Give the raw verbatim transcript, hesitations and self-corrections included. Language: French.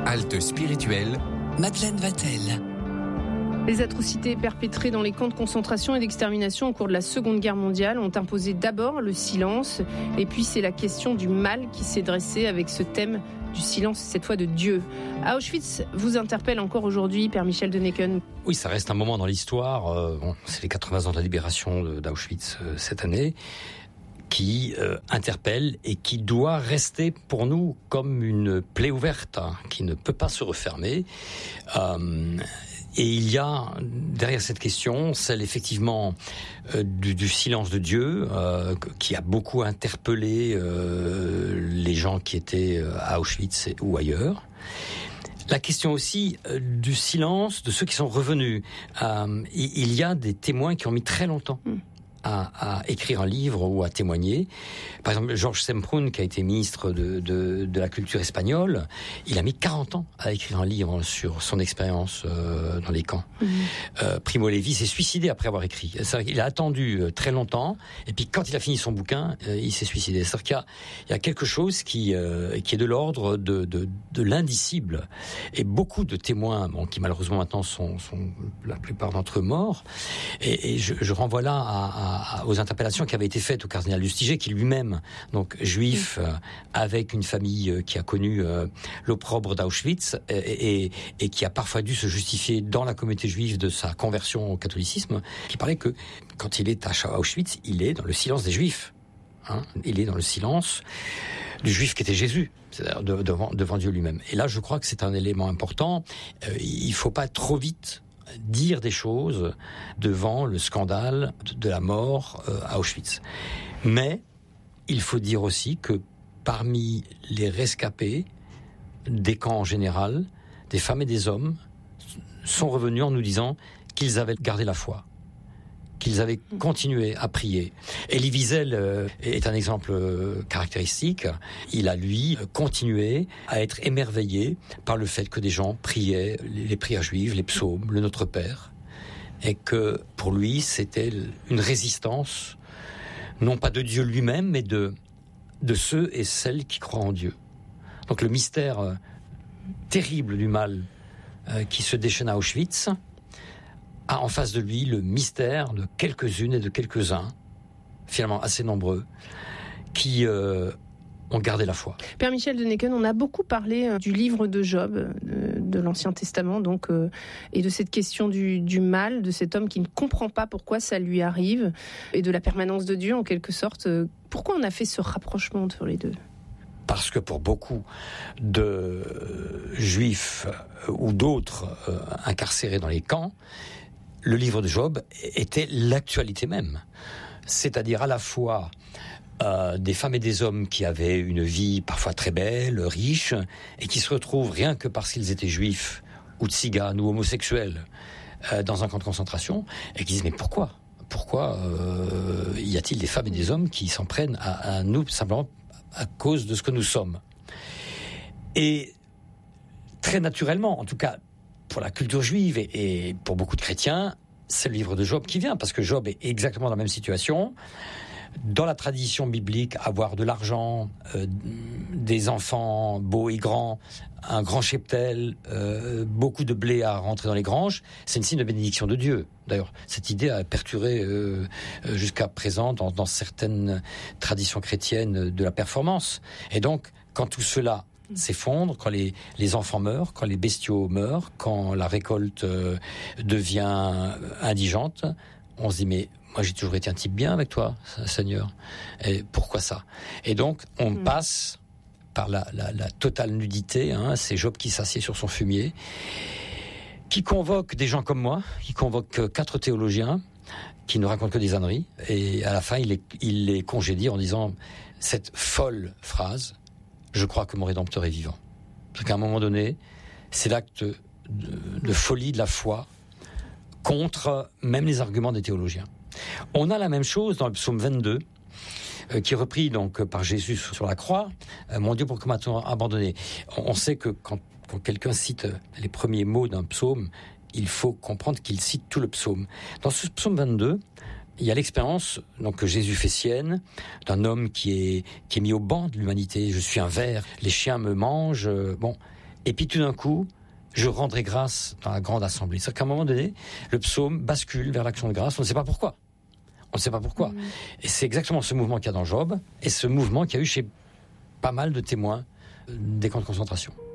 Halte spirituelle, Madeleine Vatel. Les atrocités perpétrées dans les camps de concentration et d'extermination au cours de la Seconde Guerre mondiale ont imposé d'abord le silence, et puis c'est la question du mal qui s'est dressée avec ce thème du silence, cette fois de Dieu. À Auschwitz vous interpelle encore aujourd'hui, Père Michel Denneken. Oui, ça reste un moment dans l'histoire. Euh, bon, c'est les quatre-vingts ans de la libération de, d'Auschwitz euh, cette année, qui euh, interpelle et qui doit rester pour nous comme une plaie ouverte, hein, qui ne peut pas se refermer. Euh, Et il y a derrière cette question celle effectivement euh, du, du silence de Dieu euh, qui a beaucoup interpellé euh, les gens qui étaient à Auschwitz ou ailleurs. La question aussi euh, du silence de ceux qui sont revenus. Euh, il y a des témoins qui ont mis très longtemps à, à écrire un livre ou à témoigner. Par exemple, Georges Semprún, qui a été ministre de, de, de la culture espagnole, il a mis quarante ans à écrire un livre sur son expérience euh, dans les camps. Mmh. Euh, Primo Levi s'est suicidé après avoir écrit. C'est-à-dire qu'il a attendu très longtemps, et puis quand il a fini son bouquin, euh, il s'est suicidé. C'est-à-dire qu'il y a, il y a quelque chose qui, euh, qui est de l'ordre de, de, de l'indicible. Et beaucoup de témoins, bon, qui malheureusement maintenant sont, sont la plupart d'entre eux morts, et, et je, je renvoie là à, à aux interpellations qui avaient été faites au cardinal Lustiger, qui lui-même, donc juif, euh, avec une famille euh, qui a connu euh, l'opprobre d'Auschwitz et, et, et qui a parfois dû se justifier dans la communauté juive de sa conversion au catholicisme, qui parlait que quand il est à Auschwitz, il est dans le silence des juifs. Hein, il est dans le silence du juif qui était Jésus, c'est-à-dire de, devant, devant Dieu lui-même. Et là, je crois que c'est un élément important. Euh, il ne faut pas trop vite dire des choses devant le scandale de la mort à Auschwitz. Mais il faut dire aussi que parmi les rescapés des camps en général, des femmes et des hommes sont revenus en nous disant qu'ils avaient gardé la foi, qu'ils avaient continué à prier. Elie Wiesel euh, est un exemple euh, caractéristique. Il a, lui, continué à être émerveillé par le fait que des gens priaient les prières juives, les psaumes, le Notre Père, et que pour lui, c'était une résistance, non pas de Dieu lui-même, mais de, de ceux et celles qui croient en Dieu. Donc le mystère euh, terrible du mal euh, qui se déchaîne à Auschwitz a en face de lui le mystère de quelques-unes et de quelques-uns, finalement assez nombreux, qui euh, ont gardé la foi. Père Michel Denneken, on a beaucoup parlé euh, du livre de Job, euh, de l'Ancien Testament, donc, euh, et de cette question du, du mal, de cet homme qui ne comprend pas pourquoi ça lui arrive, et de la permanence de Dieu, en quelque sorte. Euh, pourquoi on a fait ce rapprochement entre les deux ? Parce que pour beaucoup de juifs euh, ou d'autres euh, incarcérés dans les camps, le livre de Job était l'actualité même. C'est-à-dire à la fois euh, des femmes et des hommes qui avaient une vie parfois très belle, riche, et qui se retrouvent, rien que parce qu'ils étaient juifs, ou tziganes, ou homosexuels, euh, dans un camp de concentration, et qui disent « Mais pourquoi ? Pourquoi euh, y a-t-il des femmes et des hommes qui s'en prennent à, à nous, simplement à cause de ce que nous sommes ?» Et très naturellement, en tout cas, pour la culture juive et, et pour beaucoup de chrétiens, c'est le livre de Job qui vient, parce que Job est exactement dans la même situation. Dans la tradition biblique, avoir de l'argent, euh, des enfants beaux et grands, un grand cheptel, euh, beaucoup de blé à rentrer dans les granges, c'est une signe de bénédiction de Dieu. D'ailleurs, cette idée a perturé euh, jusqu'à présent dans, dans certaines traditions chrétiennes de la performance. Et donc, quand tout cela s'effondre, quand les, les enfants meurent, quand les bestiaux meurent, quand la récolte euh, devient indigente, on se dit, mais moi j'ai toujours été un type bien avec toi, Seigneur, et pourquoi ça ? Et donc on mmh. passe par la, la, la totale nudité, hein, c'est Job qui s'assied sur son fumier, qui convoque des gens comme moi, qui convoque quatre théologiens, qui ne racontent que des âneries, et à la fin il les, il les congédie en disant cette folle phrase: je crois que mon Rédempteur est vivant. Parce qu'à un moment donné, c'est l'acte de, de folie de la foi contre même les arguments des théologiens. On a la même chose dans le psaume vingt-deux, euh, qui est repris donc par Jésus sur la croix. Euh, mon Dieu, pourquoi m'as-tu abandonné ? On, on sait que quand, quand quelqu'un cite les premiers mots d'un psaume, il faut comprendre qu'il cite tout le psaume. Dans ce psaume vingt-deux, il y a l'expérience donc, que Jésus fait sienne d'un homme qui est, qui est mis au banc de l'humanité. Je suis un ver, les chiens me mangent. Bon, et puis tout d'un coup, je rendrai grâce dans la grande assemblée. C'est-à-dire qu'à un moment donné, le psaume bascule vers l'action de grâce, on ne sait pas pourquoi. On ne sait pas pourquoi. Mmh. Et c'est exactement ce mouvement qu'il y a dans Job, et ce mouvement qu'il y a eu chez pas mal de témoins des camps de concentration.